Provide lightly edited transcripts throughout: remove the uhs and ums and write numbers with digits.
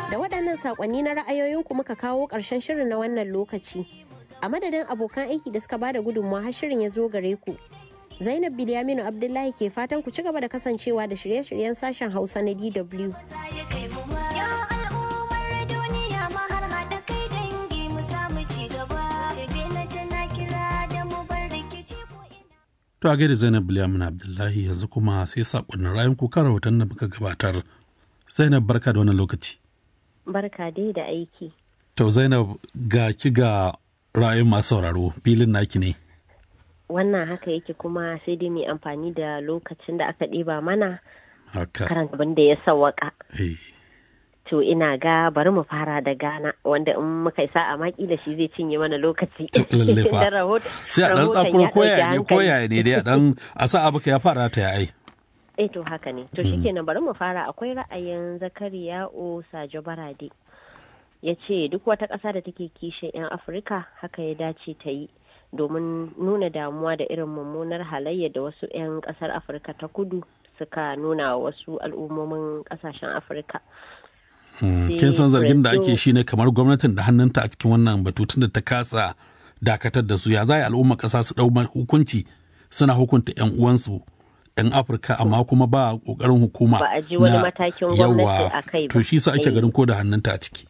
Da waɗannan saƙonni na ra'ayoyinku muka kawo ƙarshen shirin na wannan lokaci. A madadin abokan aiki da suka bada gudunmawa har shirin ya zo gare ku. Zainab Bilyaminu Abdullahi ke fatan ku ci gaba da kasancewa da shirye-shiryen sashen Hausa na DW. To a gaida Zainab Bilyaminu Abdullahi yanzu kuma sai saƙonnin rayun ku kan rahoton da muka gabatar. Zainab barka da wannan lokaci. Barka dai da aiki. To Zainab ga ki ga ra'ayin masu sauraro filin naki ne. Wannan haka yake kuma sai dai mai amfani da lokacin da aka ɗiba mana karanta abin da ya sawwaka. To ina ga bari mu fara da Ghana wanda in muka isa a maki da shi zai cinye mana lokaci. Sai a ɗan tsakuro koya ne dai a ɗan a sa abu ka ya fara ta ya ai. To haka ne. To shikenan bari mu fara akwai ra'ayin Zakariya'u Sajo Barade. Ya ce duk wata ƙasa da take kishin 'yan Afirka haka ya dace ta yi domin nuna damuwa da irin mummunar halayya da wasu 'yan ƙasar Afirka ta kudu suka nuna wasu al'ummomin ƙasashen Afirka. Kin san zargin da ake shi ne kamar gwamnatin da hannunta a cikin wannan batutun da ta kasa dakatar da su ya za al'umma ƙasa su ɗau hukunci suna hukunta 'yan uwansu 'yan Afirka amma kuma ba ƙoƙarin hukuma ba a ji wani matakin gwamnati a kai ba. To shi sa ake ganin ko da hannunta a ciki.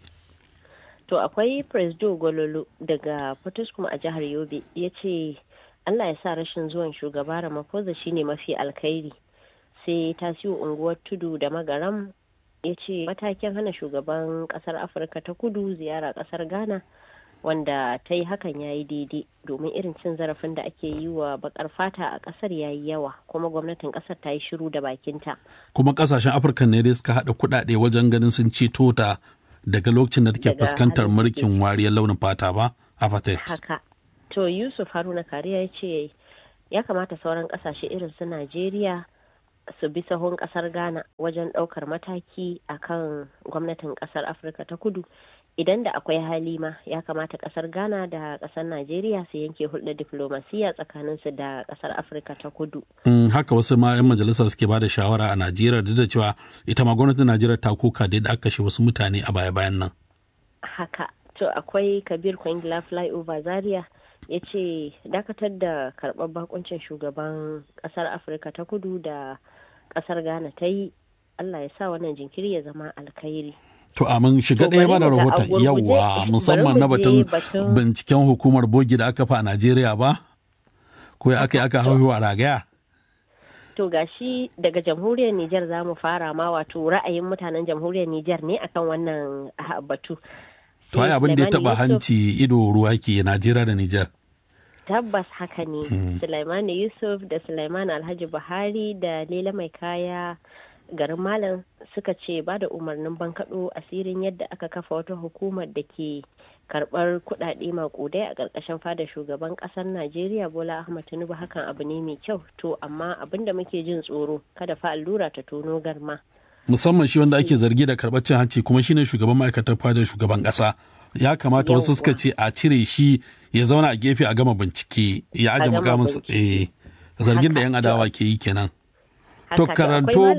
To akwai Presdo Gololo daga Potoskum a jihar Yobe ya ce Allah ya sa rashin zuwan shugaba Ramaphosa shine mafi alkhairi. Sai Tasiu unguwar Tudu da Magaram ya ce matakin hana shugaban kasar Afirka ta kudu ziyara kasar Ghana wanda ta yi hakan ya yi daidai domin irin cin zarafin da ake yi wa bakar fata a kasar ya yi yawa kuma gwamnatin kasar ta yi shiru da bakinta. Kuma kasashen Afirka ne dai suka haɗa kuɗaɗe wajen ganin sun ceto ta daga lokacin da take fuskantar mulkin wariyar launin fata ba apartheid. Haka. To Yusuf Haruna Kariya ya ce ya kamata sauran kasashe irin su Najeriya su bi sahun kasar Ghana wajen ɗaukar mataki akan gwamnatin kasar Afirka ta kudu. Idan da akwai hali ma ya kamata kasar Ghana da kasar Najeriya su yanke hulɗar diflomasiya tsakaninsu da kasar Afirka ta kudu. Haka wasu ma 'yan majalisa suke ba da shawara a Najeriya duk da cewa ita ma gwamnatin Najeriya ta koka da aka kashe wasu mutane a baya-bayan nan. Haka. To akwai Kabir Kwangila Flyover Zaria ya ce dakatar da karɓar bakuncin shugaban kasar Afirka ta kudu da kasar Ghana ta yi Allah ya sa wannan jinkiri ya zama alkhairi. To amin shiga ɗaya ba da rahoton yawa musamman na batun binciken hukumar bogi da aka fa a Najeriya ba? Ko aka yi aka hauwa ragaya? To gashi daga jamhuriyar Nijar za mu fara ma wato ra'ayin mutanen jamhuriyar Nijar ne akan wannan batu. To ai abin da ya taɓa hanci ido ruwa ke Najeriya da Nijar. Tabbas haka ne. Sulaimani Yusuf da Sulaimani Alhaji Buhari da Lela Mai Kaya garin Malam suka ce ba da umarnin bankaɗo asirin yadda aka kafa wata hukumar da ke karɓar kuɗaɗe maƙudai a ƙarƙashin fadar shugaban ƙasar Najeriya Bola Ahmed Tinubu hakan abu ne mai kyau to amma abin da muke jin tsoro kada fa allura ta tono garma. Musamman shi wanda ake zargi da karɓar cin hanci kuma shine shugaban ma'aikatar fadar shugaban ƙasa. Ya kamata wasu suka ce a cire shi ya zauna a gefe a gama bincike ya aje mukamin zargin da 'yan adawa ke yi kenan. To karanto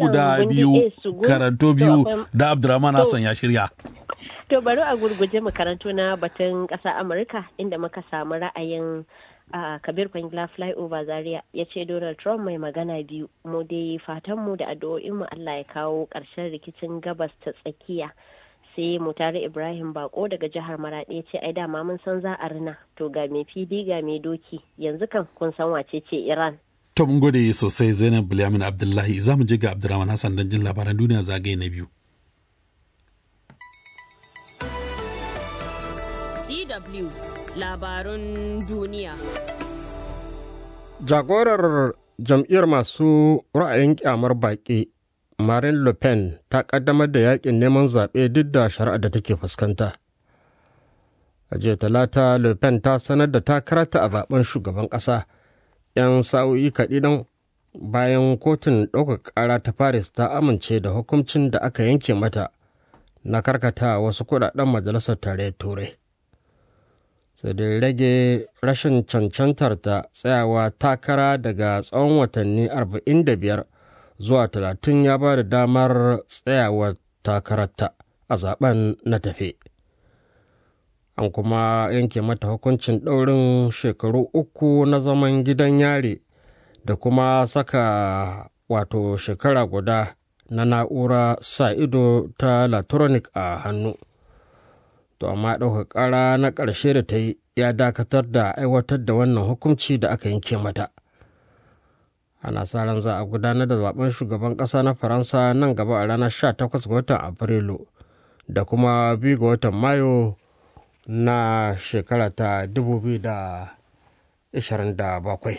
biyu da Abdurrahman Hassan ya shirya. To bari a gurguje mu karanto na batun ƙasa Amurka inda muka samu ra'ayin Kabir Kwangila Flyover Zaria ya ce Donald Trump mai magana biyu mu dai fatanmu da addu'o'inmu Allah ya kawo ƙarshen rikicin gabas ta tsakiya. Sai Mutare Ibrahim Bako daga jihar Maraɗi ya ce ai dama mun san za a rina to ga mai fili ga mai doki yanzu kan kun san wace ce Iran. To mun gode sosai Zainab Bilyamin Abdullahi za mu je ga Abdurrahman Hassan don jin labaran duniya zagaye na biyu. DW labarun duniya. Jagorar jam'iyyar masu ra'ayin kyamar baƙi Marine Le Pen ta ƙaddamar da yaƙin neman zaɓe duk da shari'ar da take fuskanta. A jiya Talata, Le Pen ta sanar da takararta a zaɓen shugaban ƙasa 'yan sa'o'i kaɗiɗan bayan kotun ɗaukar ƙara ta Paris ta amince da hukuncin da aka yanke mata na karkata wasu kuɗaɗen majalisar tarayyar Turai. Sai dai rage rashin cancantar ta tsayawa takara daga tsawon watanni 45 zuwa 30 ya ba da damar tsayawa takararta a zaben na tafe. An kuma yanke mata hukuncin ɗaurin shekaru 3 na zaman gidan yari da kuma saka wato shekara guda na na'ura sa ido ta electronic a hannu. To amma ɗaukar ƙara na ƙarshe da ta yi ya dakatar da aiwatar da wannan hukunci da aka yanke mata. Ana sa ran za a gudanar da zaben shugaban ƙasa na Faransa nan gaba a ranar 18 ga watan Afrilu da kuma 2 ga watan Mayu na shekara ta 2027.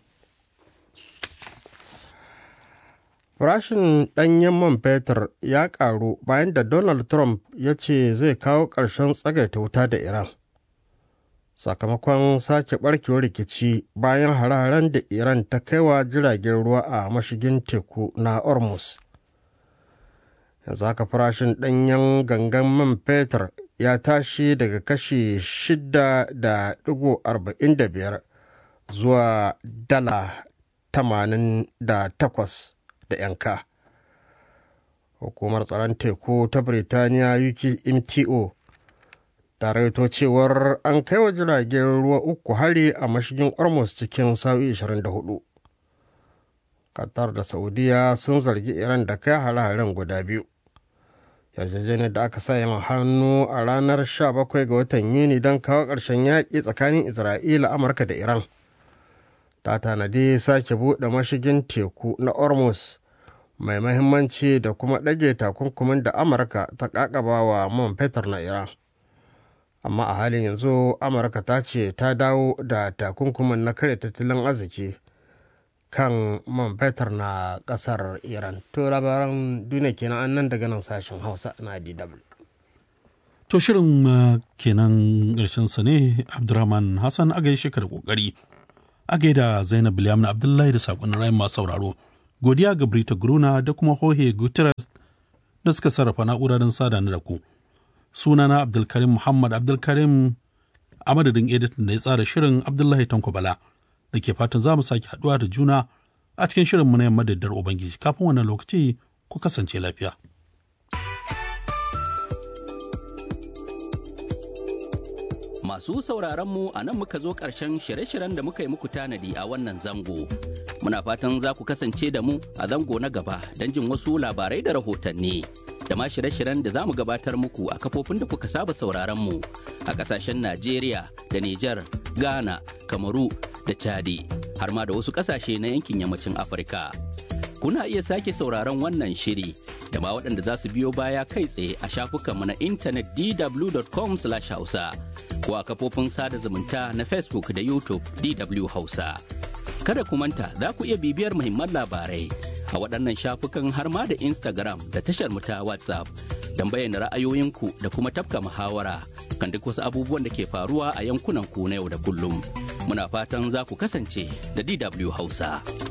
Farashin ɗanyen man fetur ya ƙaru bayan da Donald Trump ya ce zai kawo ƙarshen tsagaita wuta da Iran. Sakamakon sake ɓarkewar rikici bayan hare-haren da Iran ta kaiwa jiragen ruwa a mashigin teku na Hormuz. Yanzu haka farashin ɗanyen gangan man fetur ya tashi daga kashi 6.45 zuwa dala 88 da yanka. Hukumar tsaron teku ta Birtaniya UKMTO ta rawaito cewar an kai wa jiragen ruwa 3 hari a mashigin Hormuz cikin sa'o'i 24. Qatar da Saudiya sun zargi Iran da kai hare-haren guda biyu. Yarjejeniyar da aka sa hannu a ranar 17 ga watan Yuni don kawo ƙarshen yaƙi tsakanin Isra'ila, Amurka da Iran ta tanadi sake buɗe mashigin teku na Hormuz mai mahimmanci da kuma ɗage takunkumin da Amurka ta ƙaƙaba wa man fetur na Iran. Amma a halin yanzu Amurka ta ce ta dawo da takunkumin na kare tattalin arziki kan man fetur na ƙasar Iran. To labaran duniya kenan an nan daga nan sashen Hausa na DW. To shirin kenan ƙarshen sa ne. Abdurrahman Hassan a gaishe ka da ƙoƙari. A gaida Zainab Bilyamin Abdullahi da saƙon rayu masu sauraro. Godiya ga Brita Gruna da kuma Jorge Gutierrez da suka sarrafa na'ura don sada ni da ku. Sunana Abdulkarim Muhammad Abdulkarim a madadin editan da ya tsara shirin Abdullahi Tanko Bala da ke fatan za mu sake haɗuwa da juna a cikin shirinmu na yamma da daddare Ubangiji. Kafin wannan lokaci ku kasance lafiya. Masu sauraronmu a nan muka zo ƙarshen shirye-shiryen da muka yi muku tanadi a wannan zango. Muna fatan za ku kasance da mu a zango na gaba don jin wasu labarai da rahotanni. Da ma shirye-shiryen da za mu gabatar muku a kafofin da kuka saba sauraronmu a ƙasashen Najeriya da Nijar, Ghana, Kamaru da Chadi, har ma da wasu ƙasashe na yankin yammacin Afirka. Kuna iya sake sauraron wannan shiri da ma waɗanda za su biyo baya kai tsaye a shafukanmu na intanet dw.com/hausa. ko a kafofin sada zumunta na Facebook da YouTube DW Hausa. Kada ku manta za ku iya bibiyar muhimman labarai a waɗannan shafukan har ma da Instagram da tashar mu ta WhatsApp don bayyana ra'ayoyinku da kuma tafka muhawara kan duk wasu abubuwan da ke faruwa a yankunan ku na yau da kullum. Muna fatan za ku kasance da DW Hausa.